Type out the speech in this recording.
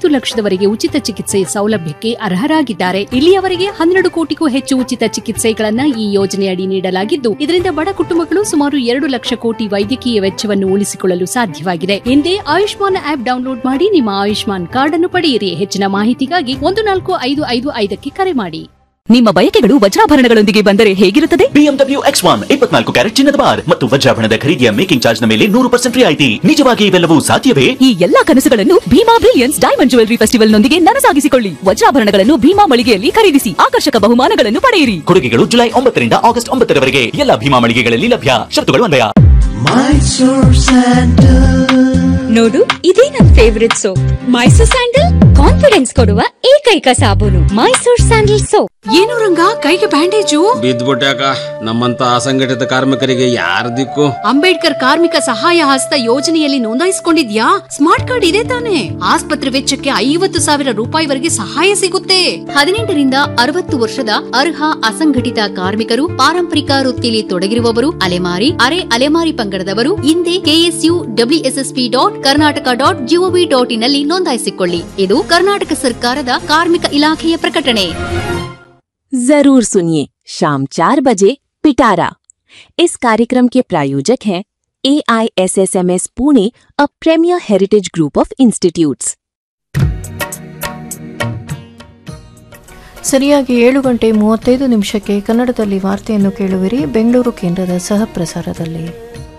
5 ಲಕ್ಷದವರೆಗೆ ಉಚಿತ ಚಿಕಿತ್ಸೆ ಸೌಲಭ್ಯಕ್ಕೆ ಅರ್ಹರಾಗಿದ್ದಾರೆ. ಇಲ್ಲಿಯವರೆಗೆ 12 ಕೋಟಿಗೂ ಹೆಚ್ಚು ಉಚಿತ ಚಿಕಿತ್ಸೆಗಳನ್ನ ಈ ಯೋಜನೆಯಡಿ ನೀಡಲಾಗಿದ್ದು, ಇದರಿಂದ ಬಡ ಕುಟುಂಬಗಳು ಸುಮಾರು 2 ಲಕ್ಷ ಕೋಟಿ ವೈದ್ಯಕೀಯ ವೆಚ್ಚವನ್ನು ಉಳಿಸಿಕೊಳ್ಳಲು ಸಾಧ್ಯವಾಗಿದೆ. ಹಿಂದೆ ಆಯುಷ್ಮಾನ್ ಆಪ್ ಡೌನ್ಲೋಡ್ ಮಾಡಿ ನಿಮ್ಮ ಆಯುಷ್ಮಾನ್ ಕಾರ್ಡ್ ಅನ್ನು ಪಡೆಯಿರಿ. ಹೆಚ್ಚಿನ ಮಾಹಿತಿಗಾಗಿ 14555 ಕರೆ ಮಾಡಿ. ನಿಮ್ಮ ಬಯಕೆಗಳು ವಜ್ರಾಭರಣಗಳೊಂದಿಗೆ ಬಂದರೆ ಹೇಗಿರುತ್ತದೆ? BMW X1 24 ಕ್ಯಾರೆಟ್ ಚಿನ್ನದ ಬಾರ್ ಮತ್ತು ವಜ್ರಾಭರಣದ ಖರೀದಿಯ ಮೇಕಿಂಗ್ ಚಾರ್ಜ್ ನ ಮೇಲೆ 100% ರಿಯಾಯಿತಿ. ನಿಜವಾಗಿ ಇವೆಲ್ಲವೂ ಸಾಧ್ಯವೇ? ಈ ಎಲ್ಲಾ ಕನಸುಗಳನ್ನು Bima brilliance diamond jewellery festival ನೊಂದಿಗೆ ನನಸಾಗಿಸಿಕೊಳ್ಳಿ. ವಜ್ರಾಭರಣಗಳನ್ನು ಭೀಮಾ ಮಳಿಗೆಯಲ್ಲಿ ಖರೀದಿಸಿ ಆಕರ್ಷಕ ಬಹುಮಾನಗಳನ್ನು ಪಡೆಯಿರಿ. ಕೊಡುಗೆಗಳು ಜುಲೈ 9 ರಿಂದ ಆಗಸ್ಟ್ 9 ರವರೆಗೆ ಎಲ್ಲ ಭೀಮಾ ಮಳಿಗೆಗಳಲ್ಲಿ ಲಭ್ಯ. ಶರ್ತುಗಳು ಅನ್ವಯ. ನೋಡು, ಇದೇ ನನ್ favourite soap. Mysore sandal confidence ಕೊಡುವ ಏಕೈಕ ಸಾಬೂನು ಮೈಸೂರ್ ಸ್ಯಾಂಡಲ್ ಸೋಪ್. ಏನು ರಂಗ, ಕೈಗೆ ಬ್ಯಾಂಡೇಜು? ಬಿದ್ದ್ಬಿಟ್ಯಾಕ. ನಮ್ಮಂತ ಅಸಂಘಟಿತ ಕಾರ್ಮಿಕರಿಗೆ ಯಾರ ದಿಕ್ಕು? ಅಂಬೇಡ್ಕರ್ ಕಾರ್ಮಿಕ ಸಹಾಯ ಹಸ್ತ ಯೋಜನೆಯಲ್ಲಿ ನೋಂದಾಯಿಸಿಕೊಂಡಿದ್ಯಾ? ಸ್ಮಾರ್ಟ್ ಕಾರ್ಡ್ ಇದೆ ತಾನೆ? ಆಸ್ಪತ್ರೆ ವೆಚ್ಚಕ್ಕೆ 50,000 ರೂಪಾಯಿವರೆಗೆ ಸಹಾಯ ಸಿಗುತ್ತೆ. 18 ರಿಂದ 60 ವರ್ಷದ ಅರ್ಹ ಅಸಂಘಟಿತ ಕಾರ್ಮಿಕರು, ಪಾರಂಪರಿಕ ವೃತ್ತಿಯಲ್ಲಿ ತೊಡಗಿರುವವರು, ಅಲೆಮಾರಿ, ಅರೆ ಅಲೆಮಾರಿ ಪಂಗಡದವರು ಹಿಂದೆ KSUWSSP.Karnataka.gov.in ನಲ್ಲಿ ನೋಂದಾಯಿಸಿಕೊಳ್ಳಿ. ಇದು ಕರ್ನಾಟಕ ಸರ್ಕಾರದ ಕಾರ್ಮಿಕ ಇಲಾಖೆಯ ಪ್ರಕಟಣೆ. जरूर सुनिए शाम 4 बजे पिटारा। इस कार्यक्रम के प्रायोजक हैं AISSMS Pune, a premiere heritage group of institutes. ಸರಿಯಾಗಿ 7:35 ಕನ್ನಡದಲ್ಲಿ ವಾರ್ತೆಯನ್ನು ಕೇಳುವಿರಿ. ಬೆಂಗಳೂರು ಕೇಂದ್ರದ ಸಹ ಪ್ರಸಾರದಲ್ಲಿ.